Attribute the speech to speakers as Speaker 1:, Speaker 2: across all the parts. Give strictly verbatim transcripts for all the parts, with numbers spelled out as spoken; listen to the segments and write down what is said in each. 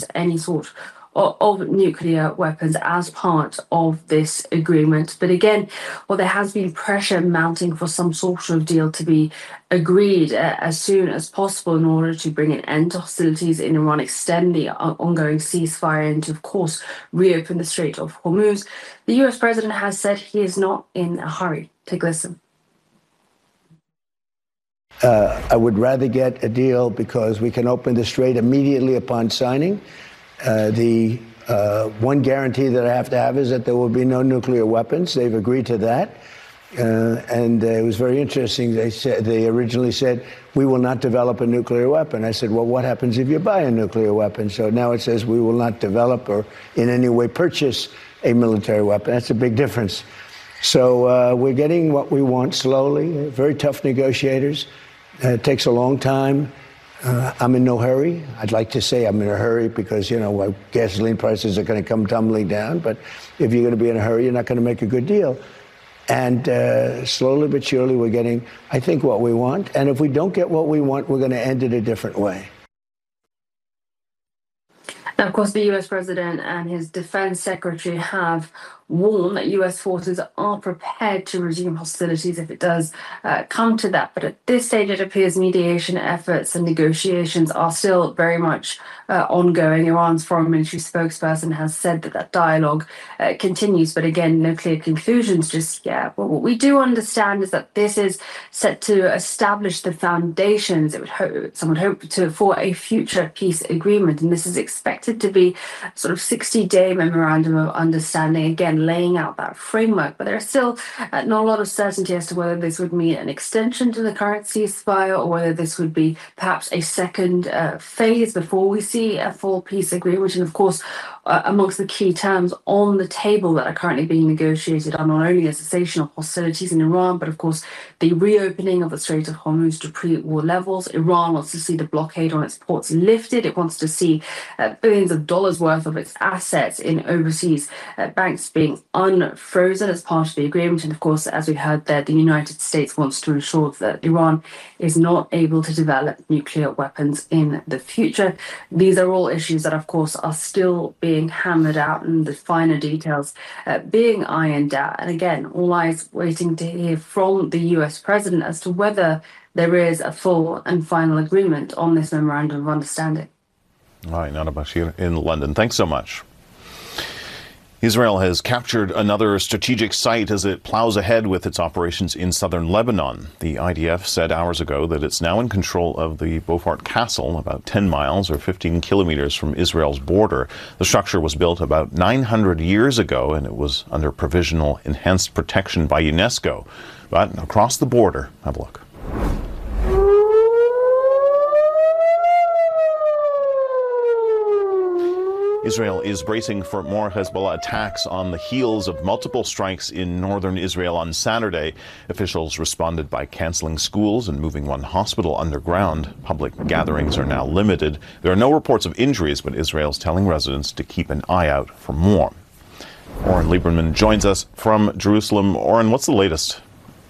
Speaker 1: any sort of, of nuclear weapons as part of this agreement. But again, well, there has been pressure mounting for some sort of deal to be agreed uh, as soon as possible in order to bring an end to hostilities in Iran, extend the uh, ongoing ceasefire, and to, of course, reopen the Strait of Hormuz. The U S president has said he is not in a hurry. Take a listen.
Speaker 2: Uh, I would rather get a deal because we can open the strait immediately upon signing. Uh, the uh, one guarantee that I have to have is that there will be no nuclear weapons. They've agreed to that. Uh, and uh, it was very interesting. They said, they originally said, we will not develop a nuclear weapon. I said, well, what happens if you buy a nuclear weapon? So now it says we will not develop or in any way purchase a military weapon. That's a big difference. So uh, we're getting what we want slowly. Very tough negotiators. Uh, it takes a long time. Uh, I'm in no hurry. I'd like to say I'm in a hurry because, you know, gasoline prices are going to come tumbling down. But if you're going to be in a hurry, you're not going to make a good deal. And uh, slowly but surely, we're getting, I think, what we want. And if we don't get what we want, we're going to end it a different way.
Speaker 1: Now, of course, the U S president and his defense secretary have warned that U S forces are prepared to resume hostilities if it does uh, come to that. But at this stage, it appears mediation efforts and negotiations are still very much uh, ongoing. Iran's foreign ministry spokesperson has said that that dialogue uh, continues. But again, no clear conclusions just yet. But what we do understand is that this is set to establish the foundations, it would hope, some would hope, to, for a future peace agreement. And this is expected to be sort of sixty-day memorandum of understanding, again, laying out that framework. But there's still uh, not a lot of certainty as to whether this would mean an extension to the current ceasefire or whether this would be perhaps a second uh, phase before we see a full peace agreement. And of course, uh, amongst the key terms on the table that are currently being negotiated are not only a cessation of hostilities in Iran, but of course the reopening of the Strait of Hormuz to pre-war levels. Iran wants to see the blockade on its ports lifted. It wants to see uh, billions of dollars worth of its assets in overseas uh, banks being unfrozen as part of the agreement. And of course, as we heard there, the United States wants to ensure that Iran is not able to develop nuclear weapons in the future. These are all issues that, of course, are still being hammered out and the finer details uh, being ironed out. And again, all eyes waiting to hear from the U S president as to whether there is a full and final agreement on this memorandum of understanding.
Speaker 3: All right, Nana Bashir in London. Thanks so much. Israel has captured another strategic site as it plows ahead with its operations in southern Lebanon. The I D F said hours ago that it's now in control of the Beaufort Castle, about ten miles or fifteen kilometers from Israel's border. The structure was built about nine hundred years ago, and it was under provisional enhanced protection by UNESCO. But across the border, have a look. Israel is bracing for more Hezbollah attacks on the heels of multiple strikes in northern Israel on Saturday. Officials responded by canceling schools and moving one hospital underground. Public gatherings are now limited. There are no reports of injuries, but Israel's telling residents to keep an eye out for more. Oren Lieberman joins us from Jerusalem. Oren, what's the latest?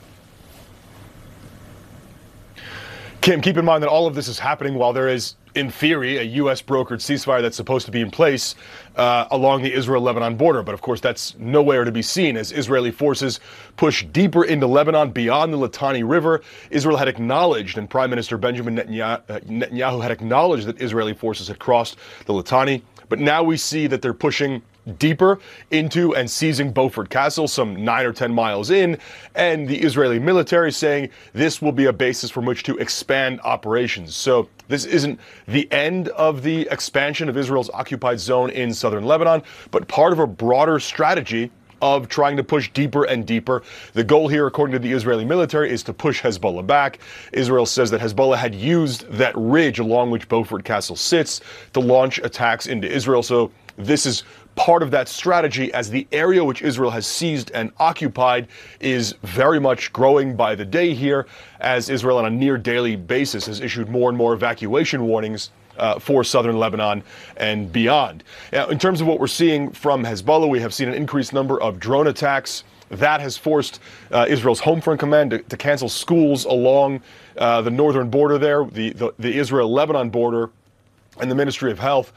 Speaker 4: Kim, keep in mind that all of this is happening while there is, in theory, a U S brokered ceasefire that's supposed to be in place uh, along the Israel-Lebanon border. But of course, that's nowhere to be seen as Israeli forces push deeper into Lebanon beyond the Litani River. Israel had acknowledged, and Prime Minister Benjamin Netanyahu had acknowledged that Israeli forces had crossed the Litani. But now we see that they're pushing deeper into and seizing Beaufort Castle, some nine or ten miles in, and the Israeli military saying this will be a basis from which to expand operations. So this isn't the end of the expansion of Israel's occupied zone in southern Lebanon, but part of a broader strategy of trying to push deeper and deeper. The goal here, according to the Israeli military, is to push Hezbollah back. Israel says that Hezbollah had used that ridge along which Beaufort Castle sits to launch attacks into Israel. So this is part of that strategy, as the area which Israel has seized and occupied is very much growing by the day here, as Israel on a near daily basis has issued more and more evacuation warnings uh, for southern Lebanon and beyond. Now, in terms of what we're seeing from Hezbollah, we have seen an increased number of drone attacks. That has forced uh, Israel's Home Front Command to, to cancel schools along uh, the northern border there, the, the, the Israel-Lebanon border, and the Ministry of Health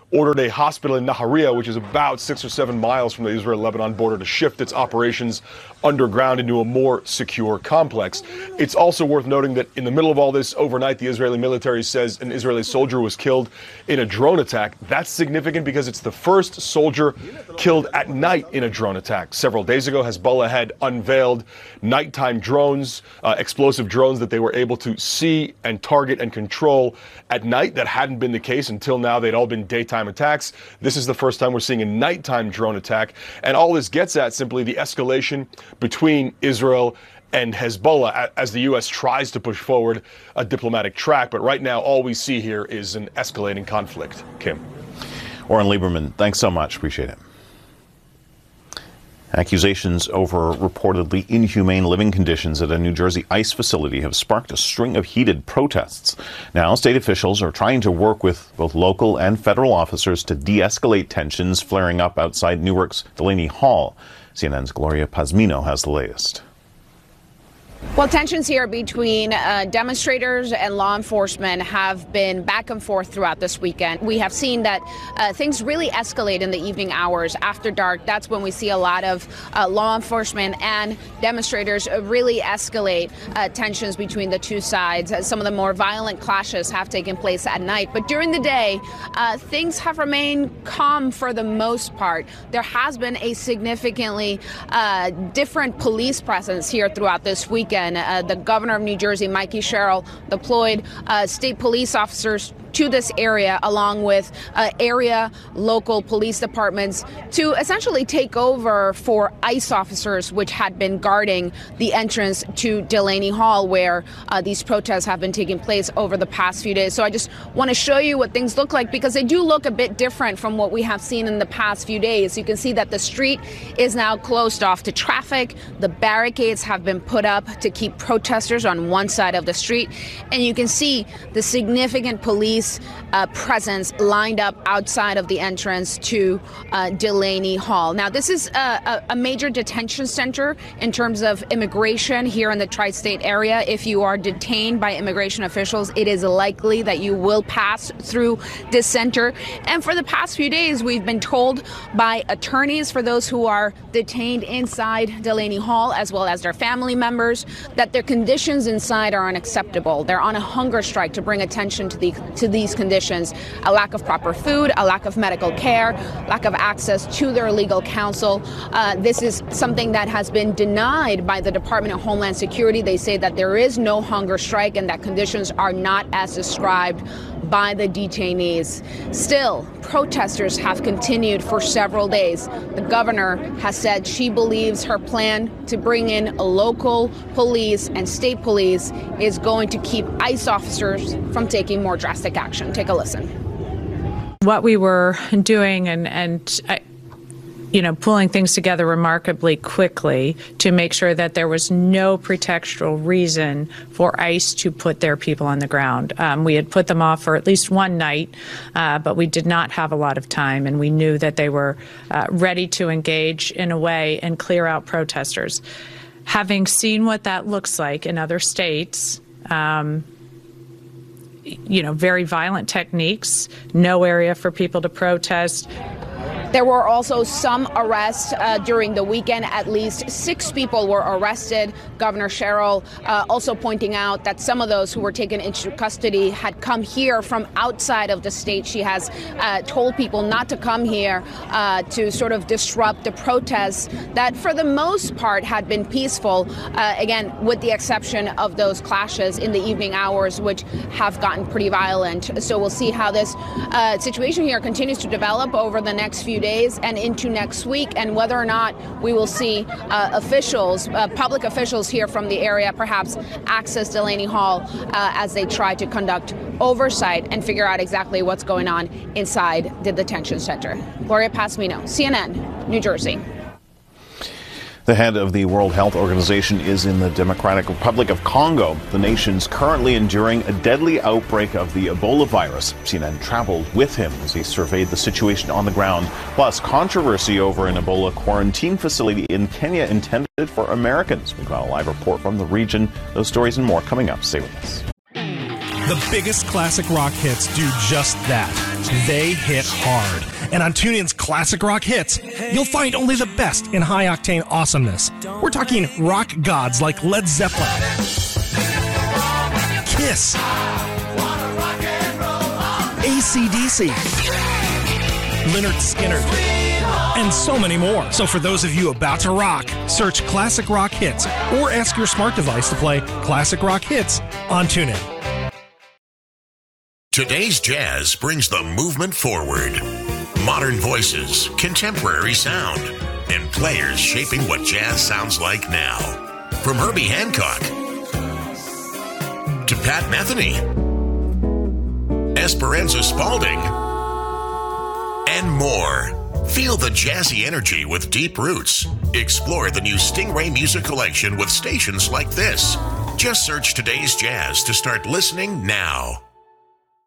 Speaker 4: ordered a hospital in Nahariya, which is about six or seven miles from the Israel-Lebanon border, to shift its operations underground into a more secure complex. It's also worth noting that in the middle of all this, overnight, the Israeli military says an Israeli soldier was killed in a drone attack. That's significant because it's the first soldier killed at night in a drone attack. Several days ago, Hezbollah had unveiled nighttime drones, uh, explosive drones that they were able to see and target and control at night. That hadn't been the case until now. They'd all been daytime attacks. This is the first time we're seeing a nighttime drone attack. And all this gets at simply the escalation between Israel and Hezbollah as the U S tries to push forward a diplomatic track. But right now, all we see here is an escalating conflict. Kim.
Speaker 3: Oren Lieberman, thanks so much. Appreciate it. Accusations over reportedly inhumane living conditions at a New Jersey ICE facility have sparked a string of heated protests. Now, state officials are trying to work with both local and federal officers to de-escalate tensions flaring up outside Newark's Delaney Hall. C N N's Gloria Pazmino has the latest.
Speaker 5: Well, tensions here between uh, demonstrators and law enforcement have been back and forth throughout this weekend. We have seen that uh, things really escalate in the evening hours after dark. That's when we see a lot of uh, law enforcement and demonstrators really escalate uh, tensions between the two sides. Uh, some of the more violent clashes have taken place at night. But during the day, uh, things have remained calm for the most part. There has been a significantly uh, different police presence here throughout this weekend. Uh, the governor of New Jersey, Mikey Sherrill, deployed uh, state police officers to this area, along with uh, area local police departments, to essentially take over for ICE officers, which had been guarding the entrance to Delaney Hall, where uh, these protests have been taking place over the past few days. So I just want to show you what things look like, because they do look a bit different from what we have seen in the past few days. You can see that the street is now closed off to traffic. The barricades have been put up to keep protesters on one side of the street. And you can see the significant police Uh, presence lined up outside of the entrance to uh, Delaney Hall. Now, this is a, a major detention center in terms of immigration here in the tri-state area. If you are detained by immigration officials, it is likely that you will pass through this center. And for the past few days, we've been told by attorneys for those who are detained inside Delaney Hall, as well as their family members, that their conditions inside are unacceptable. They're on a hunger strike to bring attention to the to these conditions: a lack of proper food, a lack of medical care, lack of access to their legal counsel. Uh, this is something that has been denied by the Department of Homeland Security. They say that there is no hunger strike and that conditions are not as described by the detainees. Still, protesters have continued for several days. The governor has said she believes her plan to bring in local police and state police is going to keep ICE officers from taking more drastic action. Take a listen.
Speaker 6: What we were doing and, and I, you know, pulling things together remarkably quickly to make sure that there was no pretextual reason for ICE to put their people on the ground. Um, we had put them off for at least one night, uh, but we did not have a lot of time, and we knew that they were uh, ready to engage in a way and clear out protesters. Having seen what that looks like in other states, um, you know, very violent techniques, no area for people to protest.
Speaker 5: There were also some arrests uh, during the weekend. At least six people were arrested. Governor Sherrill uh, also pointing out that some of those who were taken into custody had come here from outside of the state. She has uh, told people not to come here uh, to sort of disrupt the protests that, for the most part, had been peaceful, uh, again, with the exception of those clashes in the evening hours, which have gotten pretty violent. So we'll see how this uh, situation here continues to develop over the next few days and into next week, and whether or not we will see uh, officials, uh, public officials here from the area perhaps access Delaney Hall uh, as they try to conduct oversight and figure out exactly what's going on inside the detention center. Gloria Pazmino, C N N, New Jersey.
Speaker 3: The head of the World Health Organization is in the Democratic Republic of Congo. The nation's currently enduring a deadly outbreak of the Ebola virus. C N N traveled with him as he surveyed the situation on the ground. Plus, controversy over an Ebola quarantine facility in Kenya intended for Americans. We've got a live report from the region. Those stories and more coming up. Stay with us.
Speaker 7: The biggest classic rock hits do just that. They hit hard. And on TuneIn's Classic Rock Hits, you'll find only the best in high-octane awesomeness. We're talking rock gods like Led Zeppelin, Kiss, A C D C, Lynyrd Skynyrd, and so many more. So for those of you about to rock, search Classic Rock Hits or ask your smart device to play Classic Rock Hits on TuneIn.
Speaker 8: Today's jazz brings the movement forward. Modern voices, contemporary sound, and players shaping what jazz sounds like now. From Herbie Hancock to Pat Metheny, Esperanza Spalding, and more. Feel the jazzy energy with deep roots. Explore the new Stingray Music Collection with stations like this. Just search Today's Jazz to start listening now.